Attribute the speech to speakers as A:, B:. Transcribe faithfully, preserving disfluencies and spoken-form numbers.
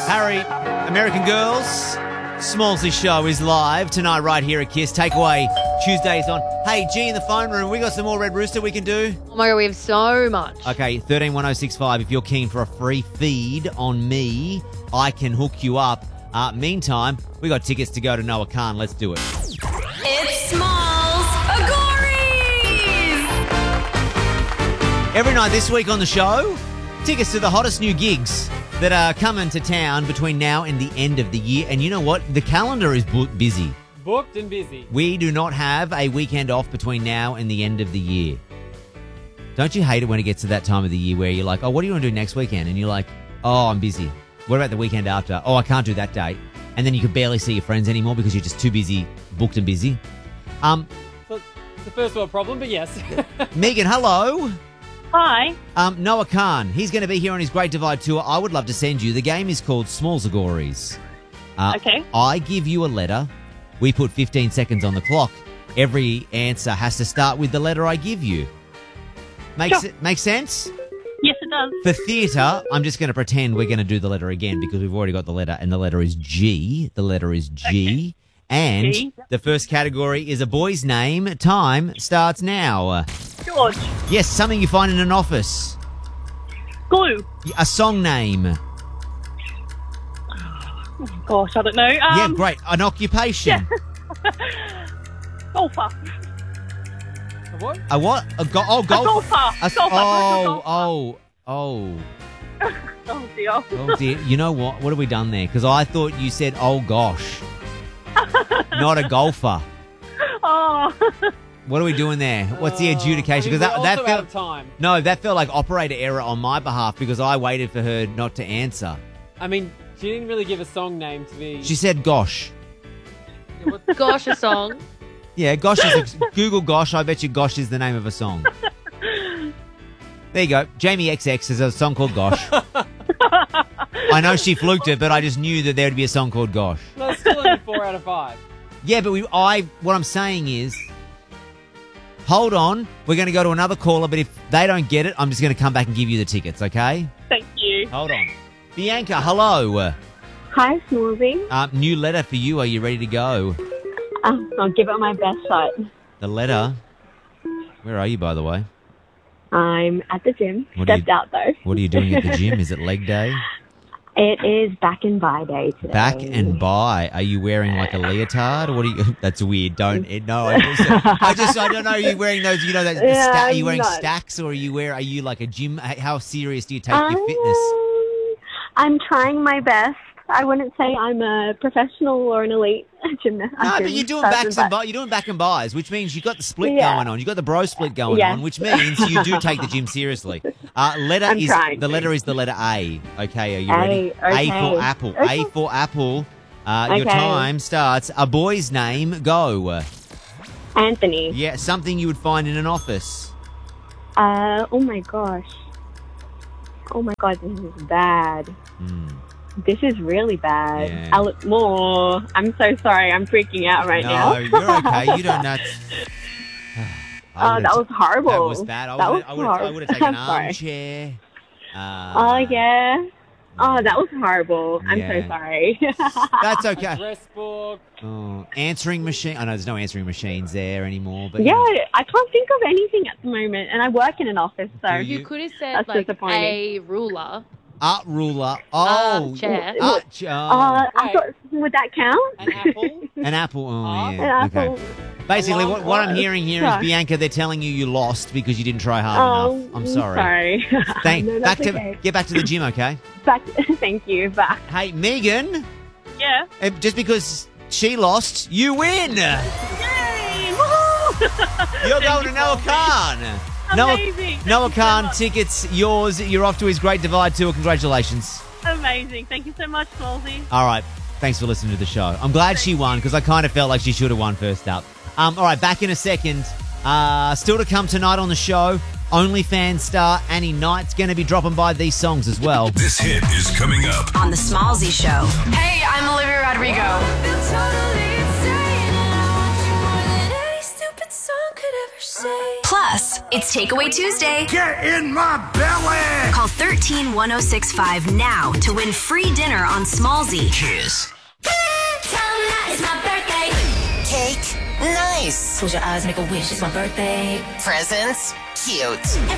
A: Harry, American Girls, Smallsy Show is live tonight right here at Kiss. Takeaway Tuesdays on. Hey, G in the phone room, we got some more Red Rooster we can do?
B: Oh my God, we have so much.
A: Okay, one three one oh six five, if you're keen for a free feed on me, I can hook you up. Uh, meantime, we got tickets to go to Noah Khan. Let's do it.
C: It's Smalls Agories!
A: Every night this week on the show, tickets to the hottest new gigs that are coming to town between now and the end of the year. And you know what? The calendar is bu- busy.
D: Booked and busy.
A: We do not have a weekend off between now and the end of the year. Don't you hate it when it gets to that time of the year where you're like, oh, what do you want to do next weekend? And you're like, oh, I'm busy. What about the weekend after? Oh, I can't do that date. And then you can barely see your friends anymore because you're just too busy, booked and busy. Um,
D: So it's the first world problem, but yes.
A: Megan, hello.
E: Hi.
A: Um, Noah Khan, he's going to be here on his Great Divide Tour. I would love to send you. The game is called Smalls Agories. Uh,
E: Okay.
A: I give you a letter. We put fifteen seconds on the clock. Every answer has to start with the letter I give you. Makes
E: Sure.
A: it make sense?
E: Yes, it does.
A: For theatre, I'm just going to pretend we're going to do the letter again because we've already got the letter, and the letter is G. The letter is G. And
E: G.
A: the first category is a boy's name. Time starts now.
E: George.
A: Yes, something you find in an office.
E: Glue.
A: A song name.
E: Gosh, I don't know. Um,
A: Yeah, great. An occupation.
E: Golfer.
D: What?
A: A what? A go- oh,
E: A
A: golf.
E: golfer.
A: A-
E: Golfer.
A: oh,
E: Golfer.
A: oh, oh,
E: Oh, dear.
A: oh, dear. You know what? What have we done there? Because I thought you said, oh, gosh. Not a golfer.
E: Oh.
A: What are we doing there? What's the
D: Uh,
A: adjudication?
D: I mean,
A: Because that,
D: we're
A: that
D: also out
A: felt
D: of time.
A: no, that felt like operator error on my behalf because I waited for her not to answer.
D: I mean, she didn't really give a song name to me.
A: She said, "Gosh."
D: Yeah, what-
B: Gosh, a song.
A: Yeah, Gosh is a, Google Gosh. I bet you Gosh is the name of a song. There you go. Jamie X X has a song called Gosh. I know she fluked it, but I just knew that there would be a song called Gosh.
D: No, it's still only four out of five.
A: Yeah, but we. I. What I'm saying is, hold on. We're going to go to another caller, but if they don't get it, I'm just going to come back and give you the tickets. Okay?
E: Thank you.
A: Hold on. Bianca, hello.
F: Hi, Smallsy.
A: Um, new letter for you. Are you ready to go?
F: Um, I'll give it my best shot.
A: The letter. Where are you, by the way?
F: I'm at the gym.
A: What are
F: Stepped
A: you-
F: out, though.
A: What are you doing at the gym? Is it leg day?
F: It is back and by day today.
A: Back and by. Are you wearing like a leotard? Or what are you? That's weird. Don't. It, no. I just, I just. I don't know. Are you wearing those? You know those. the
F: Yeah,
A: sta- are you wearing
F: I'm not.
A: stacks, or are you wear? Are you like a gym? How serious do you take
F: Um,
A: your fitness?
F: I'm trying my best. I wouldn't say I'm a professional or an elite gymnast.
A: No, but you're doing backs and by, you're doing back and buys, which means you've got the split
F: Yeah.
A: going on. You've got the bro split going
F: Yes.
A: on, which means you do take the gym seriously. Uh, letter
F: I'm
A: is
F: trying
A: the
F: to.
A: letter is the letter A. Okay, are you
F: A,
A: ready? A
F: okay.
A: for apple.
F: Okay.
A: A for apple. Uh, Your
F: Okay.
A: time starts. A boy's name. Go.
F: Anthony.
A: Yeah, something you would find in an office.
F: Uh, oh my gosh. Oh my god, this is bad.
A: Hmm.
F: This is really bad.
A: Yeah.
F: Alec Moore. I'm so sorry. I'm freaking out right
A: no,
F: now.
A: you're okay. You don't know.
F: Oh, that was horrible.
A: That was bad. I
F: That
A: would
F: was
A: I would I would have taken an
F: horrible. Sorry.
A: armchair. Uh,
F: Oh, yeah. Oh, that was horrible. I'm
A: Yeah.
F: so sorry.
A: That's
D: A
A: okay.
D: dress book.
A: Oh, answering machine. I know there's no answering machines there anymore, but
F: yeah, I can't think of anything at the moment, and I work in an office, so
A: Do
B: You
A: You-
B: could have said
F: That's
B: like
F: disappointing.
B: a ruler.
A: art ruler. Oh,
B: Uh, chair.
A: art ch- oh.
F: uh, I
D: Right.
F: thought, would that count?
D: An apple.
A: An apple. Oh,
D: Art.
A: yeah.
F: An
A: Okay.
F: apple.
A: Basically,
D: A
A: what,
D: long
A: what I'm
F: word.
A: hearing here is
F: Sorry.
A: Bianca. They're telling you you lost because you didn't try hard
F: Oh,
A: enough. I'm sorry.
F: Sorry.
A: Thank.
F: No,
A: back
F: that's
A: to
F: okay.
A: get back to the gym, okay?
F: Back. Thank you. Back.
A: Hey, Megan.
E: Yeah.
A: eh, Just because she lost, you win.
E: Yay! Woohoo!
A: You're
E: Thank
A: going
E: you,
A: to Noah
E: Smallsy.
A: Khan. Noah,
E: Amazing. Thank
A: Noah
E: you so
A: Khan,
E: much.
A: tickets yours. You're off to his Great Divide Tour. Congratulations.
E: Amazing. Thank you so much, Smallsy.
A: All right. Thanks for listening to the show. I'm glad she won because I kind of felt like she should have won first up. Um, all right, back in a second. Uh, still to come tonight on the show, OnlyFans star Annie Knight's going to be dropping by these songs as well.
G: This hit is coming up.
C: On the Smallsy Show. Hey, I'm Olivia Rodrigo. Plus, it's Takeaway Tuesday.
G: Get in my belly!
C: Call one three one oh six five now to win free dinner on Smallsy.
G: Kiss.
C: It's my birthday.
H: Cake? Nice.
C: Close your eyes, make a wish. It's my birthday.
H: Presents? Cute.